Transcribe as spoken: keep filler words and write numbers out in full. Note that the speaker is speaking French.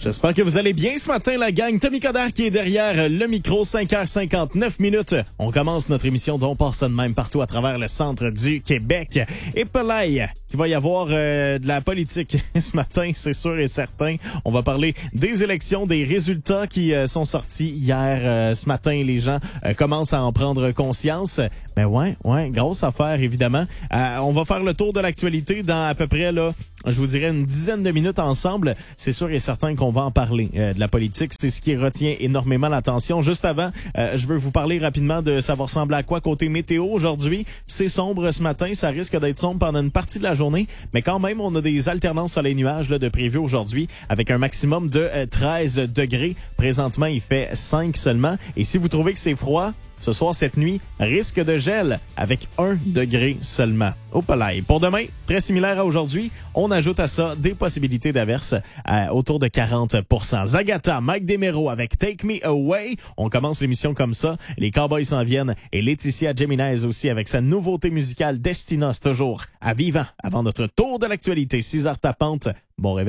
J'espère que vous allez bien ce matin, la gang. Tommy Coderre qui est derrière le micro, cinq heures cinquante-neuf minutes. On commence notre émission dont on passe ça de même partout à travers le centre du Québec. Et Pelay, qu'il va y avoir euh, de la politique ce matin, c'est sûr et certain. On va parler des élections, des résultats qui euh, sont sortis hier, euh, ce matin. Les gens euh, commencent à en prendre conscience. Mais ouais, ouais, grosse affaire, évidemment. Euh, on va faire le tour de l'actualité dans à peu près, là, je vous dirais, une dizaine de minutes ensemble. C'est sûr et certain qu'on va en parler euh, de la politique. C'est ce qui retient énormément l'attention. Juste avant, euh, je veux vous parler rapidement de ça va ressembler à quoi côté météo aujourd'hui. C'est sombre ce matin. Ça risque d'être sombre pendant une partie de la journée. Mais quand même, on a des alternances soleil-nuages là, de prévues aujourd'hui avec un maximum de euh, treize degrés. Présentement, il fait cinq seulement. Et si vous trouvez que c'est froid, ce soir, cette nuit, risque de gel avec un degré seulement. Au palais. Pour demain, très similaire à aujourd'hui, on ajoute à ça des possibilités d'averses à autour de quarante pour cent. Zagata, Mike Desmero avec Take Me Away. On commence l'émission comme ça. Les Cowboys s'en viennent et Laetitia Geminez aussi avec sa nouveauté musicale Destinos, toujours à vivant avant notre tour de l'actualité. six heures tapante. Bon réveil.